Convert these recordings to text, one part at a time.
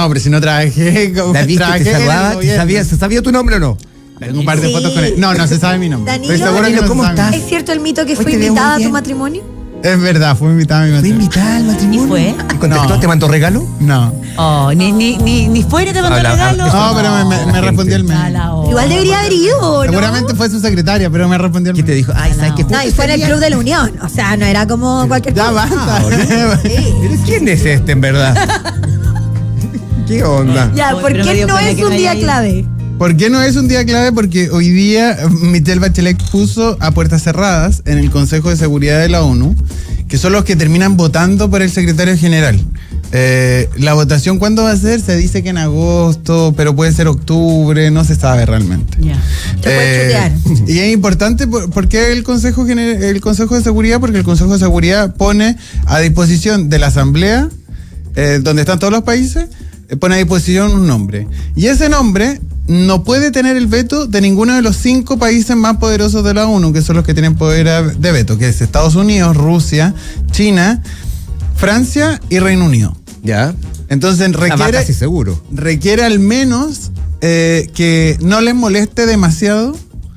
No, pero si no trabajé. David, ¿te saludaba? ¿Se sabía tu nombre o no? Tengo un par de fotos con él. No se sabe mi nombre. Danilo, Estoy seguro que no ¿cómo se sabe. estás? ¿Es cierto el mito que Hoy fue te veo invitada muy a tu bien. matrimonio? Es verdad, fue invitada a mi ¿Fue matrimonio. invitada al matrimonio? ¿Y fue? ¿Y contestó? No. ¿Te mandó regalo? No. Oh, ni fuera te mandó Habla- regalo. No, pero me la respondió el gente. mail. Igual debería haber ido, ¿no? Seguramente fue su secretaria, pero me respondió el ¿Qué mail. te dijo? Ay, ¿sabes qué? No, y fue en el Club de la Unión. O sea, no era como cualquier Ya cosa. basta. ¿Pero quién es este, en verdad? ¿Qué onda? Ya, Oye, ¿por pero me qué dio no pena es que no un haya día ido. clave? ¿Por qué no es un día clave? Porque hoy día Michelle Bachelet puso a puertas cerradas en el Consejo de Seguridad de la ONU, que son los que terminan votando por el secretario general. La votación, ¿cuándo va a ser? Se dice que en agosto, pero puede ser octubre, no se sabe realmente. Ya. Se puede chutear. Y es importante, ¿por qué el Consejo de Seguridad? Porque el Consejo de Seguridad pone a disposición de la Asamblea, donde están todos los países, pone a disposición un nombre. Y ese nombre no puede tener el veto de ninguno de los 5 países más poderosos de la ONU, que son los que tienen poder de veto, que es Estados Unidos, Rusia, China, Francia y Reino Unido. ¿Ya? Entonces Casi seguro. requiere al menos que no les moleste demasiado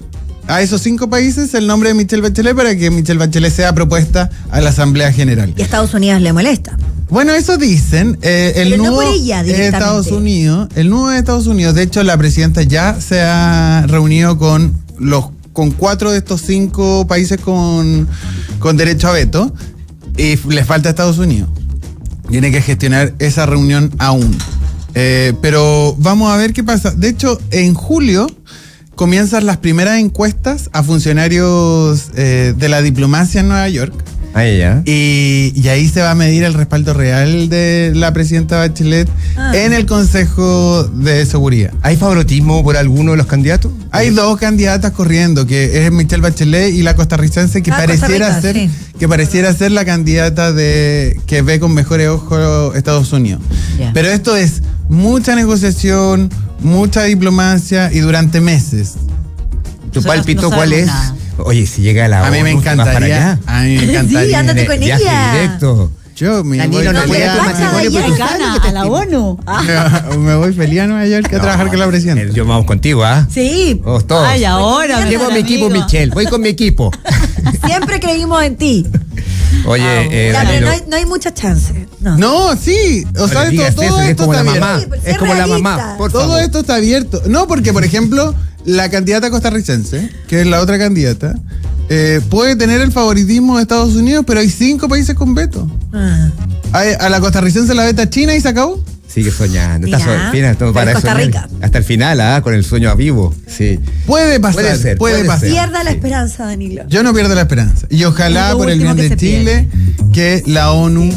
a esos 5 países el nombre de Michelle Bachelet para que Michelle Bachelet sea propuesta a la Asamblea General. Y a Estados Unidos le molesta. Bueno, eso dicen. El Pero no nudo por ella de directamente. Estados Unidos, el nudo de Estados Unidos, de hecho la presidenta ya se ha reunido con 4 de estos 5 países con derecho a veto y les falta Estados Unidos. Tiene que gestionar esa reunión aún. Pero vamos a ver qué pasa. De hecho, en julio comienzan las primeras encuestas a funcionarios de la diplomacia en Nueva York. Ahí ya. Y ahí se va a medir el respaldo real de la presidenta Bachelet en el Consejo de Seguridad. ¿Hay favoritismo por alguno de los candidatos? Hay 2 candidatas corriendo, que es Michelle Bachelet y la costarricense, que pareciera Costa Rica, ser la candidata que ve con mejores ojos Estados Unidos. Ya. Pero esto es mucha negociación, mucha diplomacia y durante meses. ¿Tu Nosotros pálpito no cuál sabemos es? nada. Oye, si llega la A mí me ONU, ¿te vas para encantaría. allá? A mí me encantaría. Sí, ándate con Viaje ella. directo. Yo me Danilo, voy no No, puede le tu pasa matrimonio, allá pero tú sabes Gana lo que te a la ONU. me voy feliz a Nueva York a trabajar con la presidenta. Yo vamos contigo, ¿ah? Sí, Vamos todos. Ay, ahora. Llevo mi equipo, amigo. Michelle. Voy con mi equipo. siempre creímos en ti. Oye, Ya, pero Danilo, no hay muchas chances. No. No, sí. O sea, le digas todo eso, que es esto como está la abierto. mamá. Sí, pero Es sé como la realista. mamá, por Todo favor. esto está abierto. No, porque, por ejemplo, la candidata costarricense, que es la otra candidata, puede tener el favoritismo de Estados Unidos, pero hay 5 países con veto. A la costarricense la veta China y se acabó. Sigue soñando. Mira, Estás fina, todo para pero eso. Costa Rica. Hasta el final, con el sueño a vivo. Sí. Puede pasar. Puede ser, puede puede pasar. ser. Pierda la Sí. esperanza, Danilo. Yo no pierdo la esperanza. Y ojalá, Es lo por el último bien que de se Chile, que la ONU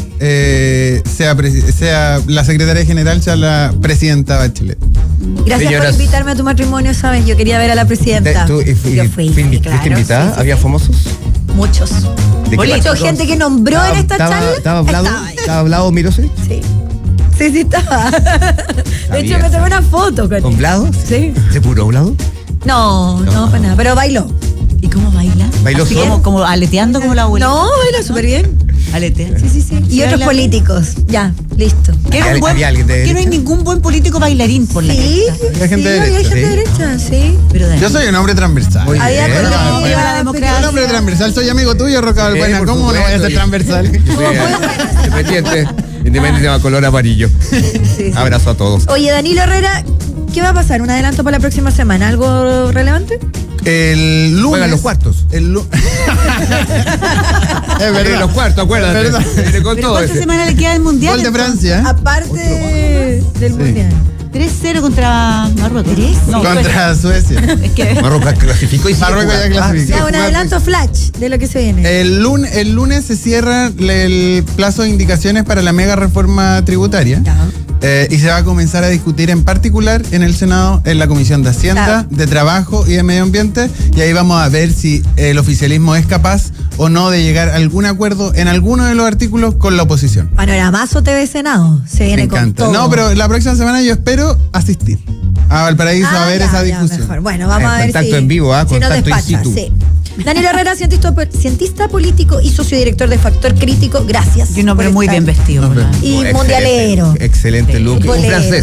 sea la secretaria general, sea la presidenta Bachelet. Gracias Señoras- por invitarme a tu matrimonio, ¿sabes? Yo quería ver a la presidenta. ¿Tú Yo fui, fuiste claro, invitada? sí, sí, ¿Había sí. famosos? Muchos. ¿De qué Mucha gente que nombró en esta charla. ¿Estaba hablado? estaba ahí. ¿Estaba hablado Mirosevic? Sí. Sí, estaba. De hecho, me Sabía. tomé una foto con ¿Con él. Vlado? Sí. ¿Se puró Vlado? No, para nada. Pero bailó. ¿Y cómo baila? ¿Bailó Así solo? como aleteando como la abuela. No, baila súper bien. Aletea. Sí. Y otros baila. políticos. Ya, listo. ¿Qué no ¿Había- un buen- había alguien de ¿por qué no hay derecha? ningún buen político bailarín por la Sí, cresta? Hay gente de había derecha, gente de sí. derecha, sí. Pero Danilo, Yo soy un hombre transversal. Muy Había bien. colega, Ah, bueno. La democracia. Un hombre transversal. Soy amigo tuyo, Roca Sí, Balbuena. por ¿Cómo no voy a ser supuesto. transversal? Yo soy independiente de color amarillo. Sí. Abrazo a todos. Oye, Danilo Herrera, ¿qué va a pasar? ¿Un adelanto para la próxima semana? ¿Algo relevante? El lunes. Juegan los cuartos. Es verdad. Los cuartos, acuérdate. Es verdad. Viene con ¿pero todo cuántas ese. semanas le queda el mundial? Gol de Francia. Aparte del mundial. 3-0 contra Marruecos. No, Contra Suecia. es que Marruecos clasificó y sigue Marruecos ya jugando. clasificó. sigue Ya, un jugando. adelanto flash de lo que se viene. El lunes se cierra el plazo de indicaciones para la mega reforma tributaria. Ya. Y se va a comenzar a discutir en particular en el Senado, en la Comisión de Hacienda, Claro. de Trabajo y de Medio Ambiente. Y ahí vamos a ver si el oficialismo es capaz o no de llegar a algún acuerdo en alguno de los artículos con la oposición. Panoramazo TV Senado. Se Me viene con encanta. todo. No, pero la próxima semana yo espero asistir a Valparaíso a ver ya, esa ya, discusión. mejor. Bueno, vamos a ver Contacto si, en vivo, si nos contacto in despacha. situ. Sí. Daniel Herrera, cientista político y sociodirector de Factor Crítico. Gracias. y un hombre por muy estar. bien vestido. por la- Y Excelente, mundialero. Excelente look. Y Un bolero. francés.